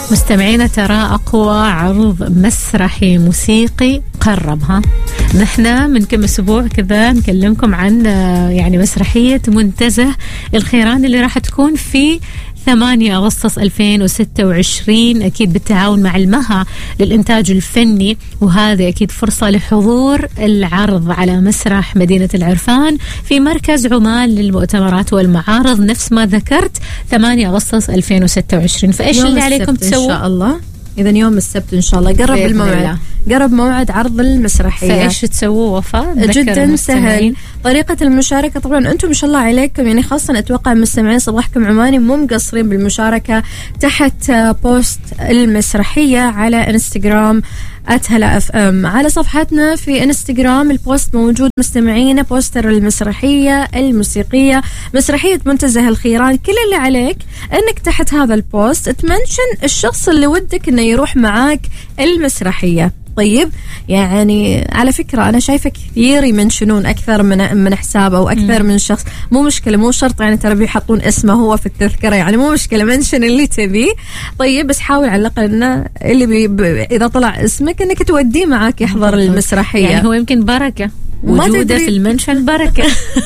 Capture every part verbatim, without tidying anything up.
مستمعينا ترى أقوى عرض مسرحي موسيقي قربها. نحن من كم أسبوع كذا نكلمكم عن يعني مسرحية منتزه الخيران اللي راح تكون في ثمانية أغسطس ألفين وستة وعشرين، أكيد بالتعاون مع المها للإنتاج الفني، وهذه أكيد فرصة لحضور العرض على مسرح مدينة العرفان في مركز عمان للمؤتمرات والمعارض نفس ما ذكرت ثمانية أغسطس ألفين وستة وعشرين. فإيش اللي عليكم تسووا؟ إن شاء الله إذا يوم السبت إن شاء الله قرب الموعد، قرب موعد عرض المسرحية. فإيش تسووا وفاء؟ جدا سهل. طريقة المشاركة طبعا أنتم ما شاء الله عليكم، يعني خاصة أتوقع مستمعين صباحكم عماني مو مقصرين بالمشاركة تحت بوست المسرحية على انستغرام أتهلا أف أم. على صفحتنا في انستغرام البوست موجود مستمعين، بوستر المسرحية الموسيقية مسرحية منتزه الخيران. كل اللي عليك أنك تحت هذا البوست تمنشن الشخص اللي ودك أنه يروح معاك المسرحية. طيب يعني على فكرة أنا شايفة كثير يمنشنون أكثر من من حساب أو أكثر من شخص، مو مشكلة، مو شرط يعني ترى بيحطون اسمه هو في التذكرة، يعني مو مشكلة، منشن اللي تبيه. طيب بس حاول على الأقل إنه اللي بي ب... إذا طلع اسمك إنك توديه معك يحضر المسرحية، يعني هو يمكن بركة وجوده في المنشن بركة.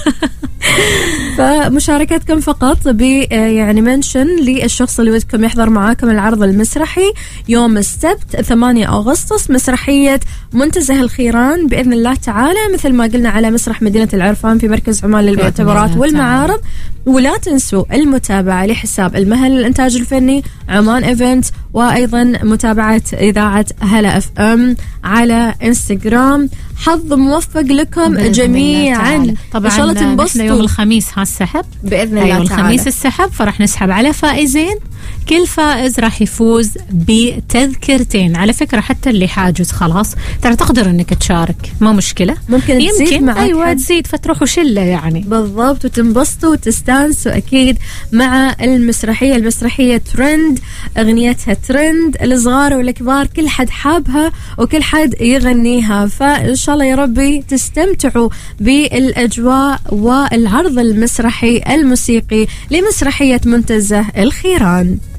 فمشاركتكم فقط ب يعني منشن للشخص اللي ودكم يحضر معاكم العرض المسرحي يوم السبت ثمانية أغسطس، مسرحية منتزه الخيران بإذن الله تعالى، مثل ما قلنا على مسرح مدينة العرفان في مركز عمان للمؤتمرات والمعارض. ولا تنسوا المتابعة لحساب المها للإنتاج الفني عمان إيفنت، وأيضا متابعة إذاعة هلا أف أم على إنستغرام. حظ موفق لكم جميعا. طبعا إن شاء الله تنبسطوا. يوم الخميس هالسحب بإذن الله أيوة تعالى، الخميس السحب، فرح نسحب على فائزين. كل فائز راح يفوز بتذكرتين. على فكرة حتى اللي حاجز خلاص ترى تقدر انك تشارك، ما مشكلة، ممكن يمكن معك ايوه حد. تزيد فتروحوا شلة يعني بالضبط، وتنبسطوا وتستانسوا اكيد مع المسرحية. المسرحية ترند، اغنيتها ترند، الصغار والكبار كل حد حابها وكل حد يغنيها. فان شاء الله يا ربي تستمتعوا بالاجواء والعرض المسرحي الموسيقي لمسرحية منتزه الخيران.